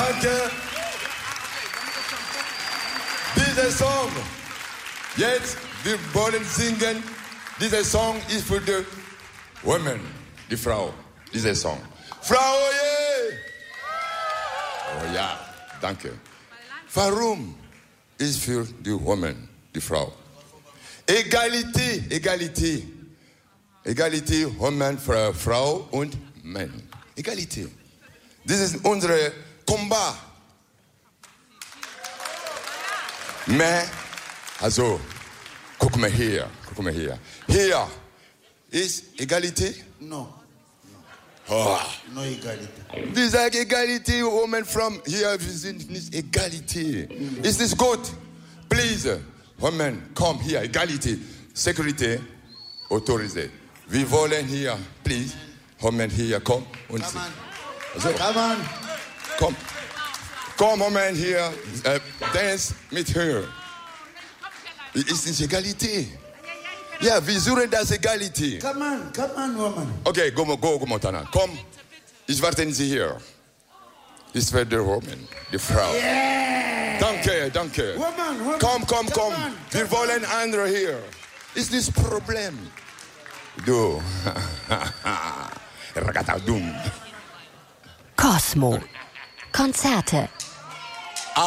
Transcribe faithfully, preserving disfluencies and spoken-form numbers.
Danke. Dieser Song, jetzt, wir wollen singen. Dieser Song ist für die Women, die Frau. Dieser Song. Frau, yeah. Oh ja, danke. Warum ist für die Women, die Frau? Egalität, Egalität. Egalität, Women, Frau und Mann. Egalität. Das ist unser Combat. Mais, also, guck mal hier, guck mal hier. Hier ist Egalität? No. Oh. No Egalität. Wir sagen Egalität, Women from hier, wir sind nicht Egalität. Mm. Ist das gut? Please, Women, komm hier, Egalität. Security, autorisé. Wir wollen hier, please, Women hier, komm. Und Come on. Also, Come on. Komm. Komm, Moment hier. Äh, dance mit her. Ist nicht Egalität. Ja, wir suchen das Egalität. Come on, come on, woman. Okay, go, go, go, Montana. Komm, ich warte Sie hier. Ich werde die Woman, die Frau. Yeah. Danke, danke. Woman, woman. Komm, komm, komm. On, wir wollen andere hier. Ist das Problem? Du. Ragagadum. Cosmo. Konzerte.